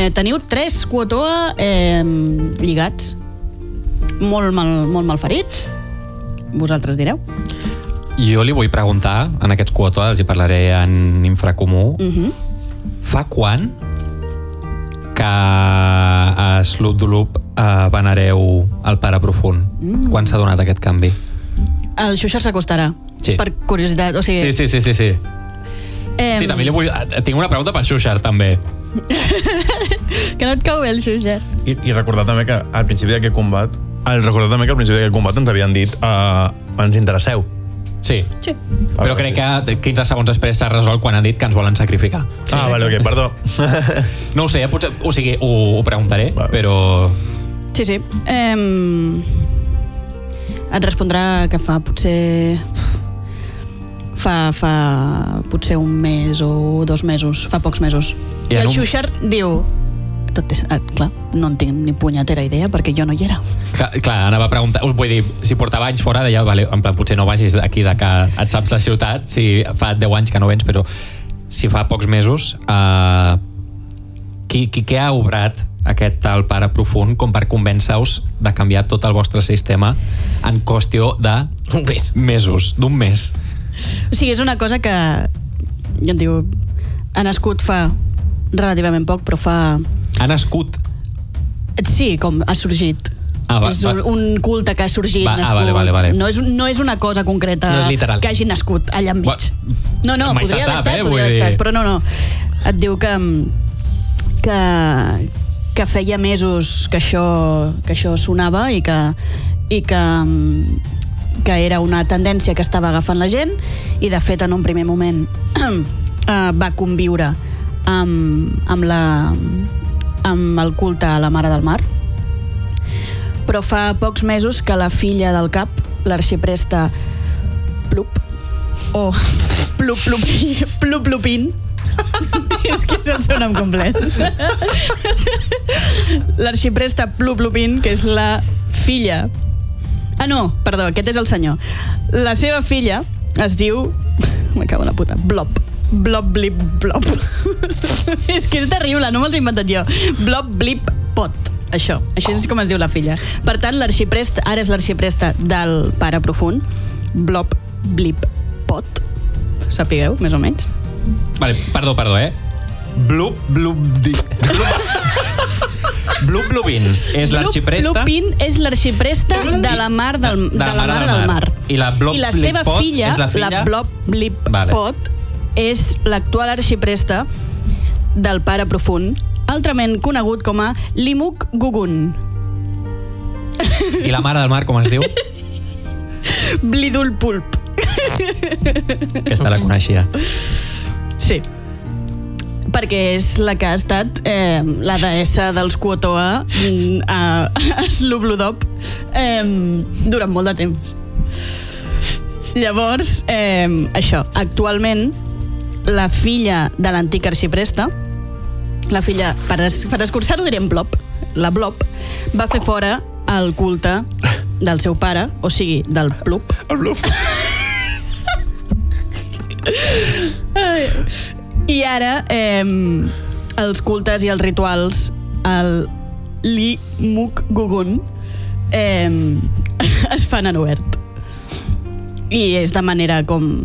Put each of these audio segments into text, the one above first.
Teniu 3 Kuo-toa lligats, molt mal ferits. Vosaltres direu. Jo li vull preguntar, en aquests Kuo-toa, els hi parlaré en infracomú, fa quan que a Slupdulup venereu el pare profund? Quan s'ha donat aquest canvi? El Xuxar s'acostarà, per curiositat. O sigui... Sí. Sí, també tinc una pregunta pel Xuxar, també. Que no et cau bé el Xuxar. I recordar també que al principi d'aquest combat ens havien dit ens interesseu. Sí. Però crec que 15 segons després s'ha resolt quan han dit que ens volen sacrificar. Vale, ok, perdó. No ho sé, potser, o sigui, ho preguntaré, però... Sí. Et respondrà que fa potser un mes o 2 mesos, fa pocs mesos. I el Xuxar diu... clar, no en tinc ni punyetera idea perquè jo no hi era. Clar, anava a preguntar, vull dir, si portava anys fora, deia, vale, en plan, potser no vagis d'aquí, de que et saps la ciutat, si fa 10 anys que no vens, però si fa pocs mesos, qui ha obrat aquest tal pare profund com per convèncer-us de canviar tot el vostre sistema en qüestió d'un mes? O sigui, és una cosa que ja em diu, ha nascut fa relativament poc, però fa... Ha nascut? Sí, com ha sorgit. És un culte que ha sorgit, nascut. Vale. No és una cosa concreta que hagi nascut allà enmig. No, podria haver estat, però no. Et diu que feia mesos que això sonava i que era una tendència que estava agafant la gent, i de fet en un primer moment va conviure amb el culte a la Mare del Mar, però fa pocs mesos que la filla del cap, l'arxipresta Plup, o Pluplupin, és que és el seu nom complet, l'arxipresta Pluplupin, que és la filla... perdó, aquest és el senyor. La seva filla es diu... Me cago en la puta. Blob blip blob. És que és terrible, no me'ls he inventat jo. Blob blip pot. Això és com es diu la filla. Per tant, l'arxipresta, ara és l'arxipresta del pare profund. Blob blip pot. Sapigueu, més o menys. Vale, perdó, Pluplupin és l'arxipresta. Pluplupin és l'arxipresta de la Mare del Mar. I la seva filla, la Blob blip pot, és l'actual arxipresta del pare profund, altrament conegut com a Limuk Gugun. I la Mare del Mar, com es diu? Blidul Pulp. Aquesta la coneixia. Sí. Perquè és la que ha estat la deessa dels Kuo-toa a Slupdulup durant molt de temps. Llavors, actualment, la filla de l'antic arxipresta, la filla, per escurçar-ho direm Blob, la Blob, va fer fora el culte del seu pare, o sigui, del Plup. El Plup. I ara els cultes i els rituals al Limuk Gugun es fan en obert. I és de manera com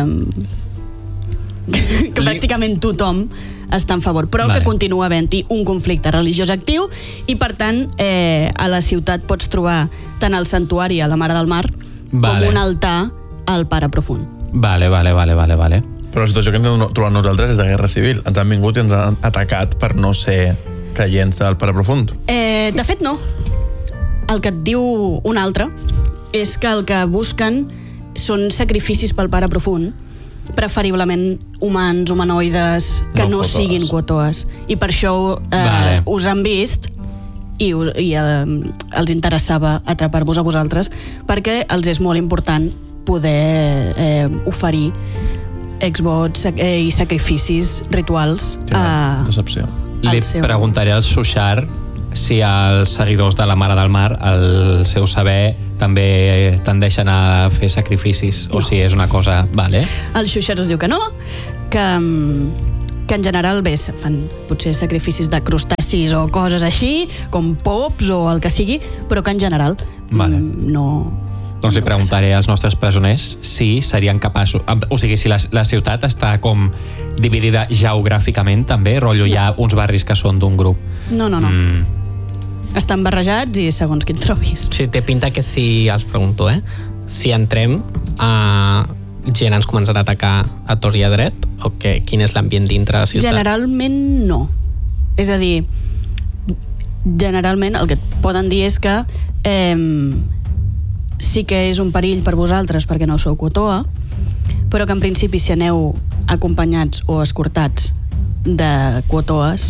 que pràcticament tothom està en favor, però que continua havent-hi un conflicte religiós actiu, i per tant a la ciutat pots trobar tant el santuari a la Mare del Mar com un altar al pare profund. Vale. Però la situació que ens hem trobat nosaltres és de guerra civil. Ens han vingut i ens han atacat per no ser creients del pare profund. De fet, no. El que et diu un altre és que el que busquen són sacrificis pel pare profund, preferiblement humans, humanoides, que no siguin Kuo-toas. I per això us han vist i els interessava atrapar-vos a vosaltres, perquè els és molt important poder oferir exvots i sacrificis rituals decepció. Li preguntaré al Xuxar si els seguidors de la Mare del Mar, el seu saber, també tendeixen a fer sacrificis, o si és una cosa... Vale. El Xuxar us diu que no, que que en general bé, fan potser sacrificis de crustacis o coses així, com pops o el que sigui, però que en general no... Doncs li preguntaré als nostres presoners si serien capaços... O sigui, si la ciutat està com dividida geogràficament també, rotllo hi ha uns barris que són d'un grup. No. Estan barrejats i segons quin trobis. Sí, té pinta que si, els pregunto, si entrem, gent ens començarà a atacar a tort i a dret, o quin és l'ambient dintre la ciutat? Generalment no. És a dir, generalment el que et poden dir és que sí que és un perill per vosaltres perquè no sou Kuo-toa, però que en principi si aneu acompanyats o escortats de Kuo-toas,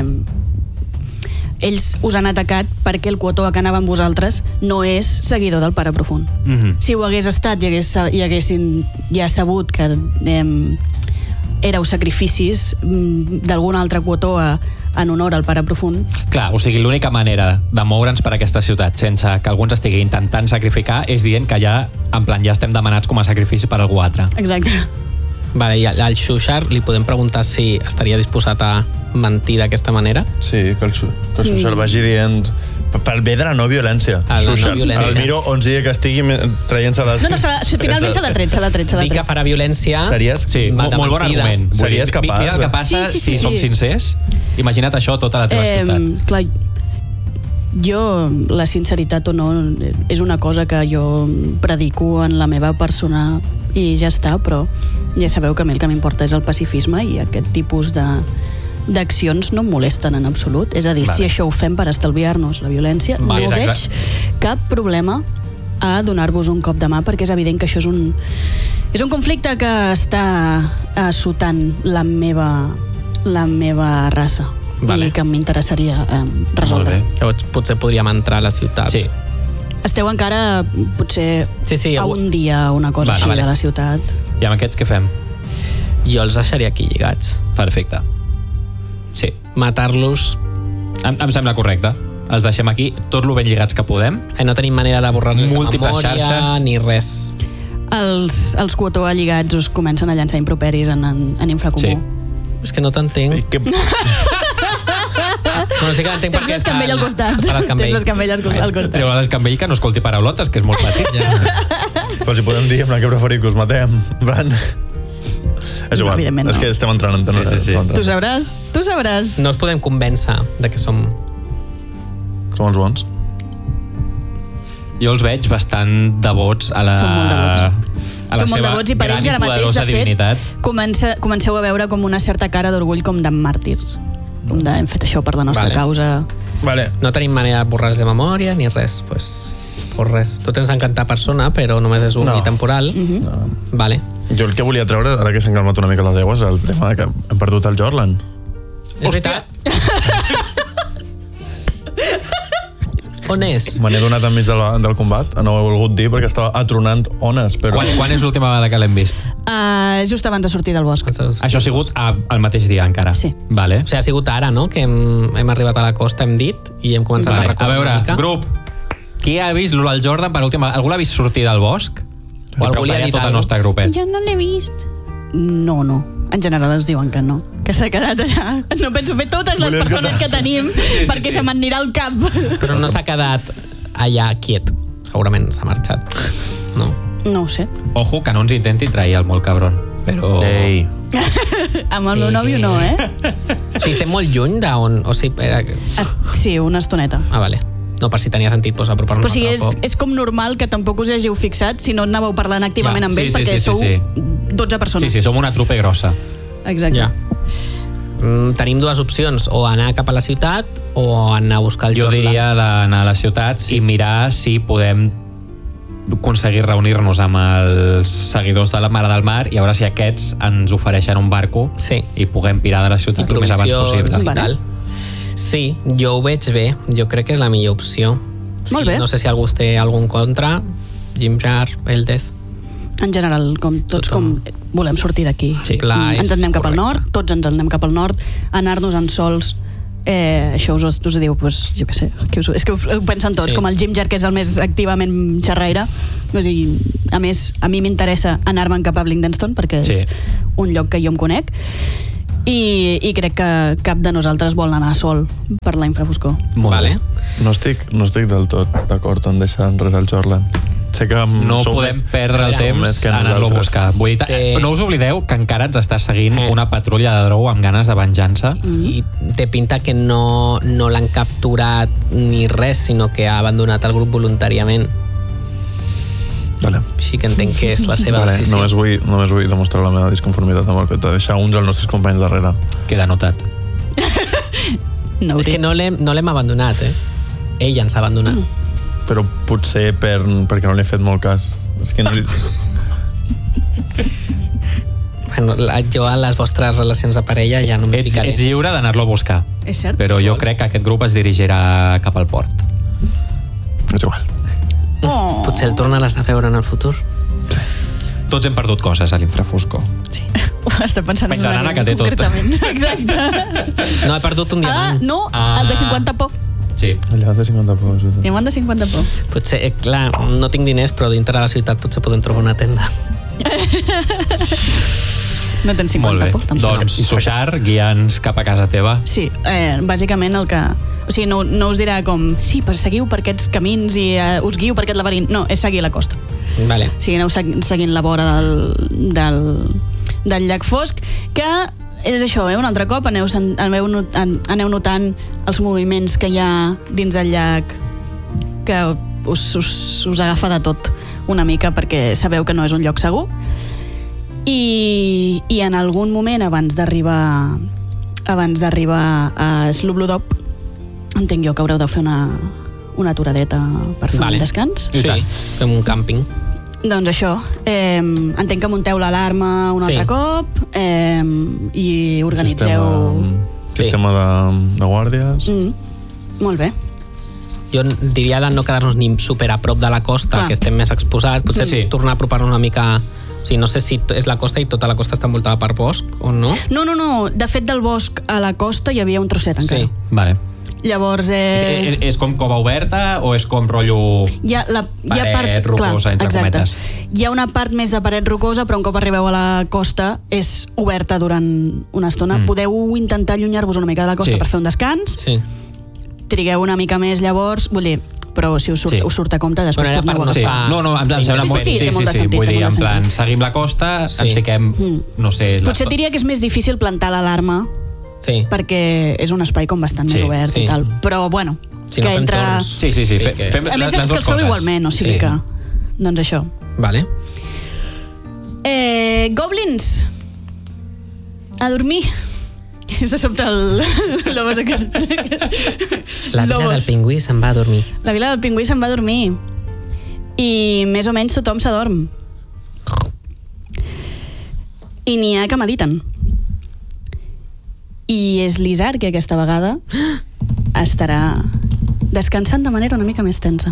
ells us han atacat perquè el Kuo-toa que anava amb vosaltres no és seguidor del Pare Profund. Si ho hagués estat i haguessin ja sabut que éreu sacrificis d'algun altre Kuo-toa en honor al Pare Profund. Clar, o sigui, l'única manera de moure'ns per aquesta ciutat sense que algú ens estigui intentant sacrificar és dient que ja, en plan, ja estem demanats com a sacrifici per algú altre. Exacte. Vale, i al Xuxar li podem preguntar si estaria disposat a mentir d'aquesta manera? Sí, que el Xuxar vagi dient pel bé de la no violència. El miro on sigui que estigui traient-se les... No, finalment s'ha de tret. Dir que farà violència... Sí, molt bon argument. Series capaç? Mira el que passa si som sincers. Imagina't això tota la teva ciutat. Clar, jo, la sinceritat o no, és una cosa que jo predico en la meva persona i ja està, però ja sabeu que a mi el que m'importa és el pacifisme i aquest tipus d'accions no em molesten en absolut. És a dir, si això ho fem per estalviar-nos la violència, no veig cap problema a donar-vos un cop de mà, perquè és evident que això és un conflicte que està assotant la meva raça i que m'interessaria resoldre. Llavors potser podríem entrar a la ciutat. Sí. Esteu encara potser a un dia una cosa així de la ciutat. I amb aquests què fem? Jo els deixaria aquí lligats. Perfecte. Sí. Matar-los... Em sembla correcte. Els deixem aquí tot lo ben lligats que podem. No tenim manera de borrar-los de memòria xarxes. ni res. Els Kuo-toa lligats us comencen a llançar improperis en infracomú. Sí. És que no t'entenc. Bueno, sí que entenc perquè l'escambell al costat. Tens l'escambell al costat. Treu l'escambell que no escolti paraulotes, que és molt petit. Però si podem dir amb la que preferim que us matem. És igual, és que estem entrant en sí. Tu sabràs. No us podem convèncer de que som els bons. Jo els veig bastant devots a la... Som molt devots. Som molt devots i per ells ara mateix, de fet, comenceu a veure com una certa cara d'orgull com de màrtirs. Com de hem fet això per la nostra causa. No tenim manera de borrar-los de memòria ni res, pues res. Tu tens d'encantar persona, però només és un i temporal. Vale. Jo el que volia treure, ara que s'han calmat una mica les aigües, el tema que hem perdut el Jorlan. És veritat? On és? Me n'he donat enmig del combat. No ho he volgut dir perquè estava atronant ones. Però... Quan és l'última vegada que l'hem vist? Just abans de sortir del bosc. Això ha sigut el mateix dia encara? Sí. Vale. O sigui, ha sigut ara, no?, que hem arribat a la costa, hem dit, i hem començat a recordar una mica. A veure, grup, qui ha vist el Jordan per última? Algú l'ha vist sortir del bosc? O algú li ha dit tot el nostre grupet? Jo no l'he vist. No. En general ens diuen que no. Que s'ha quedat allà. No penso fer totes les persones que tenim perquè se m'anirà al cap. Però no s'ha quedat allà quiet. Segurament s'ha marxat. No. No ho sé. Ojo, que no ens intenti trair el molt cabron. Però... Ei. Amb el meu nòvio no, eh? O sigui, estem molt lluny d'on... O sigui, sí, una estoneta. Ah, vale. No, per si tenia sentit apropar-nos a poc. És com normal que tampoc us hàgiu fixat si no anàveu parlant activament amb ell, perquè sou 12 persones. Sí, som una trupe grossa. Exacte. Tenim dues opcions, o anar cap a la ciutat o anar a buscar el Jordan. Jo diria d'anar a la ciutat i mirar si podem aconseguir reunir-nos amb els seguidors de la Mare del Mar i a veure si aquests ens ofereixen un barco i puguem pirar de la ciutat el més abans possible. I tal. Sí, jo ho veig bé. Jo crec que és la millor opció. Molt bé. No sé si algú té algun contra. Jimjar, Eldez. En general, com tots volem sortir d'aquí. Sí, ens en anem cap al nord, tots ens en anem cap al nord, anar-nos en sols, això us diu, jo què sé, és que ho pensen tots, com el Jimjar, que és el més activament xerraire. O sigui, a més, a mi m'interessa anar-me'n cap a Blindenston, perquè és un lloc que jo em conec. i crec que cap de nosaltres vol anar sol per la infrafoscor. Vale. No estic del tot d'acord en deixar enrere el Jorland. Sé que no podem perdre el temps anant-lo a buscar. Vull dir, no us oblideu que encara ens està seguint una patrulla de drogo amb ganes de venjança. I té pinta que no l'han capturat ni res, sinó que ha abandonat el grup voluntàriament. Vale. Així que entenc que és la seva decisió. Només vull demostrar la meva disconformitat amb el fet de deixar uns dels nostres companys darrere. Queda notat. És que no l'hem abandonat, Ell ens ha abandonat. Però potser perquè no li he fet molt cas. És que no li... Bueno, jo a les vostres relacions de parella ja no m'hi ficaré. Ets lliure d'anar-lo a buscar. És cert. Però jo crec que aquest grup es dirigirà cap al port. És igual. Oh. Potser el tornaràs a veure en el futur. Tots hem perdut coses a l'infrafoscor. Sí. Està pensant Pensa l'Anna que té tot. Exacte. No, he perdut un diamant. El de 50 por. Sí. El llevat de 50 por. Diamant de 50 por. Potser, clar, no tinc diners, però dintre de la ciutat potser podem trobar una tenda. No tens 50 por. Doncs, Sushar, guia'ns cap a casa teva. Sí, bàsicament el que... O sigui, no us dirà com, sí, seguiu per aquests camins i us guiu per aquest laberint. No, és seguir la costa. Vale. O sigui, aneu seguint la vora del llac fosc, que és això, un altre cop aneu notant els moviments que hi ha dins del llac, que us agafa de tot una mica, perquè sabeu que no és un lloc segur. I en algun moment, abans d'arribar a Slubbludop, entenc jo que haureu de fer una aturadeta per fer un descans. Sí, fem un càmping. Doncs això, entenc que munteu l'alarma un altre cop i organitzeu... Sistema de guàrdies. Molt bé. Jo diria de no quedar-nos ni super a prop de la costa, que estem més exposats, potser tornar a apropar-nos una mica... O sigui, no sé si és la costa i tota la costa està envoltada per bosc o no. No. De fet, del bosc a la costa hi havia un trosset encara. Sí, vale. Llavors... És com cova oberta o és com rotllo paret rocosa, entre cometes? Hi ha una part més de paret rocosa, però un cop arribeu a la costa és oberta durant una estona. Podeu intentar allunyar-vos una mica de la costa per fer un descans. Sí. Trigueu una mica més llavors, vull dir, però si us surt a compte, després torneu a agafar. No, em sembla molt... Sí, vull dir, en plan, seguim la costa, ens fiquem, no sé... Potser diria que és més difícil plantar l'alarma, perquè és un espai com bastant més obert i tal, però bueno, que entra... Sí, fem a més, les dues coses. Feu igualment, o sigui que... Doncs això. Vale. Goblins! A dormir! És de sobte l'Obos aquest... La vila del pingüí se'n va a dormir. La vila del pingüí se'n va a dormir. I més o menys tothom s'adorm. I n'hi ha que mediten. I és l'Isar que aquesta vegada estarà descansant de manera una mica més tensa.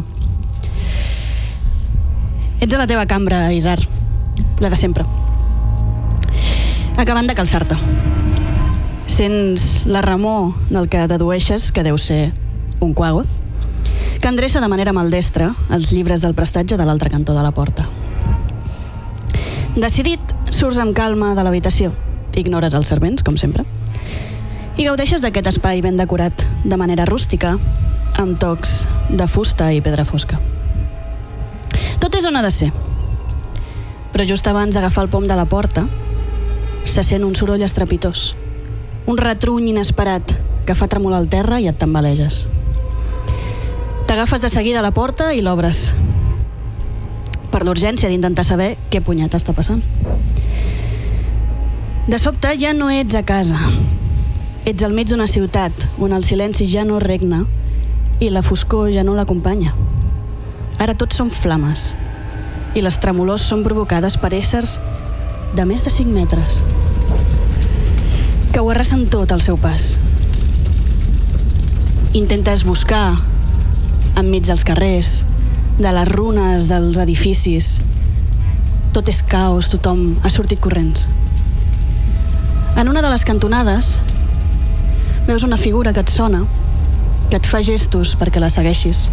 Ets a la teva cambra, Isar. La de sempre. Acabant de calçar-te. Sents la remor del que dedueixes que deu ser un quàgoth, que endreça de manera maldestra els llibres del prestatge de l'altre cantó de la porta. Decidit, surts amb calma de l'habitació, ignores els servents, com sempre, i gaudeixes d'aquest espai ben decorat, de manera rústica, amb tocs de fusta i pedra fosca. Tot és on ha de ser, però just abans d'agafar el pom de la porta, se sent un soroll estrepitós, un retruny inesperat que fa tremolar el terra i et tambaleges. T'agafes de seguida a la porta i l'obres, per l'urgència d'intentar saber què punyeta està passant. De sobte ja no ets a casa. Ets al mig d'una ciutat on el silenci ja no regna i la foscor ja no l'acompanya. Ara tots són flames i les tremolors són provocades per éssers de més de 5 metres que ho arrasen tot al seu pas. Intentes buscar enmig dels carrers, de les runes dels edificis. Tot és caos, tothom ha sortit corrents. En una de les cantonades veus una figura que et sona, que et fa gestos perquè la segueixis.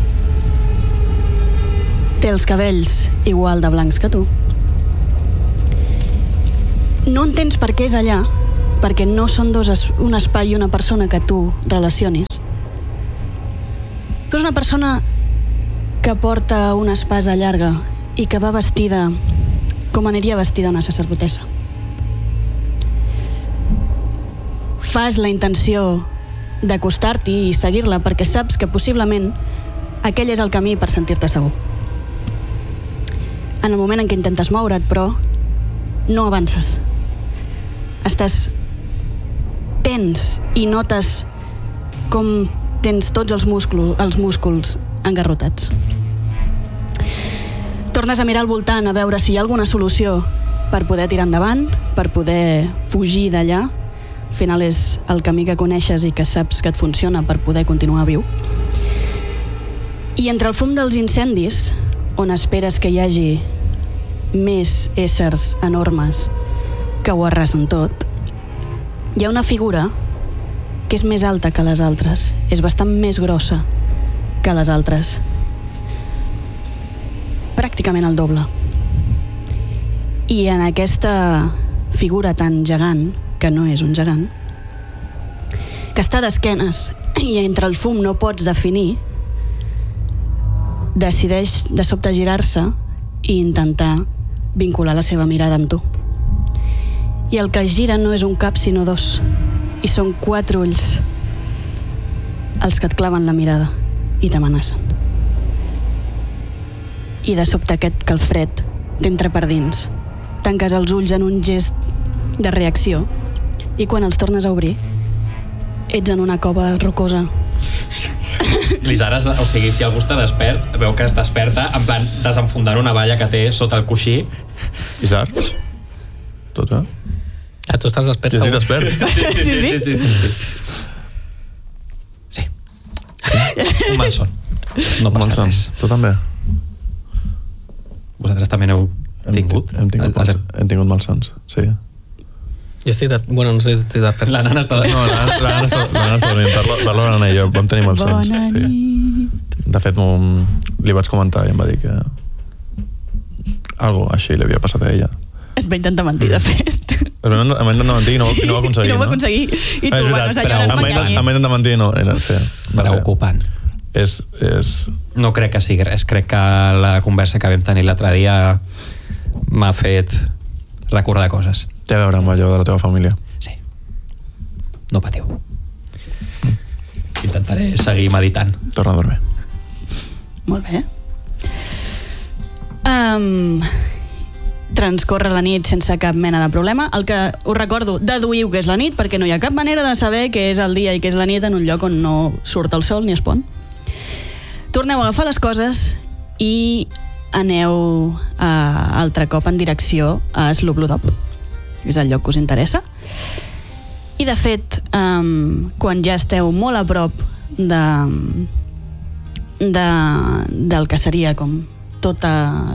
Té els cabells igual de blancs que tu. No entens per què és allà, perquè no són un espai i una persona que tu relacionis, però és una persona que porta una espasa llarga i que va vestida com aniria vestida una sacerdotessa. Fas la intenció d'acostar-t'hi i seguir-la perquè saps que possiblement aquell és el camí per sentir-te segur. En el moment en què intentes moure't, però, no avances. Estàs tens i notes com tens tots els músculs engarrotats. Tornes a mirar al voltant a veure si hi ha alguna solució per poder tirar endavant, per poder fugir d'allà. Al final és el camí que coneixes i que saps que et funciona per poder continuar viu. I entre el fum dels incendis, on esperes que hi hagi més éssers enormes que ho arrasen tot, hi ha una figura que és més alta que les altres, és bastant més grossa que les altres. Pràcticament el doble. I en aquesta figura tan gegant, que no és un gegant, que està d'esquenes i entre el fum no pots definir, decideix de sobte girar-se i intentar vincular la seva mirada amb tu. I el que gira no és un cap sinó dos, i són 4 ulls els que et claven la mirada i t'amenacen. I de sobte aquest calfred t'entra per dins. Tanques els ulls en un gest de reacció i quan els tornes a obrir ets en una cova rocosa. Lisara, o sigui, si algú està despert, veu que es desperta en plan desenfundant una valla que té sota el coixí. Isar? Tot, eh? Tu estàs despert, Sí, segur. despert. Sí. Un malson. No passa res. Tu també? Vosaltres també n'heu tingut? Hem tingut malsons, sí. Jo estic bueno, no sé si estic despert. La nana està... No, la nana està dormint. Per la nana i jo vam tenir malsons. Bona sí. nit. De fet, li vaig comentar i em va dir que algo així li havia passat a ella. Et va intentar mentir, de fet. Em va intentar mentir i no ho va aconseguir, I no ho va aconseguir. I tu, bueno, senyora, no m'enganyi. Em va intentar mentir i no. Sí, Preocupant. És... No crec que sigui res. Crec que la conversa que vam tenir l'altre dia m'ha fet recordar coses. Té a veure amb allò de la teva família. Sí. No patiu. Intentaré seguir meditant. Torna a dormir. Molt bé. Transcorre la nit sense cap mena de problema. El que us recordo, deduïu que és la nit, perquè no hi ha cap manera de saber què és el dia i què és la nit en un lloc on no surt el sol ni es pon. Torneu a agafar les coses i aneu altre cop en direcció a Slobodov. És el lloc que us interessa. I de fet, quan ja esteu molt a prop del que seria com tota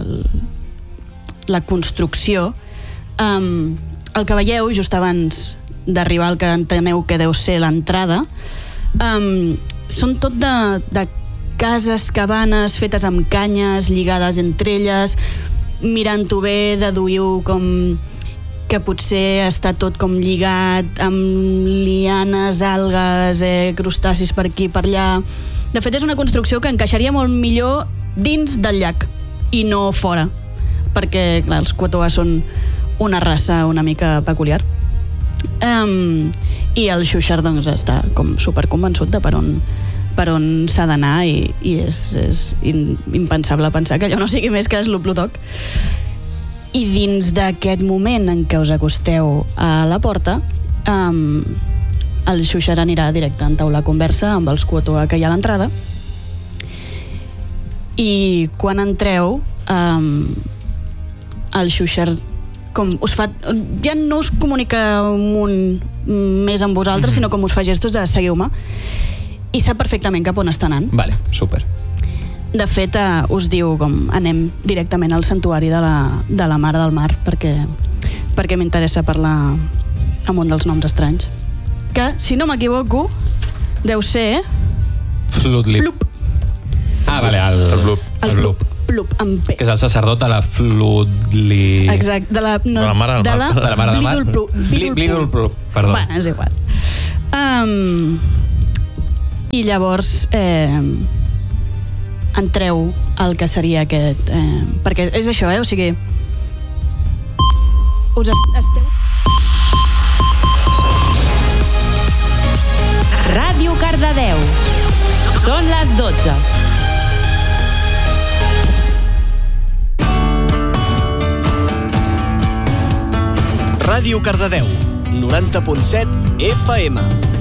la construcció, el que veieu just abans d'arribar al que enteneu que deu ser l'entrada, són tot de cases, cabanes fetes amb canyes lligades entre elles. Mirant-ho bé, deduïu com que potser està tot com lligat amb lianes, algues, crustacis per aquí, per allà. De fet, és una construcció que encaixaria molt millor dins del llac i no fora, perquè clar, els Quatoa són una raça una mica peculiar. I el Xuxar doncs està com superconvençut de per on s'ha d'anar i és impensable pensar que allò no sigui més que Slobodov. I dins d'aquest moment en què us acosteu a la porta, el Xuxar anirà directe a entaular conversa amb els Quatoa que hi ha a l'entrada, i quan entreu el Xuxar com us fa, ja no us comunica més amb vosaltres, sinó com us fa gestos de seguiu-me, i sap perfectament cap on està anant. Vale, super. De fet, us diu com anem directament al santuari de la Mare del Mar, perquè m'interessa parlar amb un dels noms estranys, que, si no m'equivoco, deu ser... Flutlip. Plup. Ah, vale, el Blup. El Blup. Blup, amb P. Que és el sacerdot de la Fludli... Exacte, de la mare del mar. De la mare del mar. Blidulplup, perdó. Bueno, és igual. I llavors entreu el que seria aquest... perquè és això, o sigui... Us esteu... Ràdio Cardedeu. Són les 12. Ràdio Cardedeu, 90.7 FM.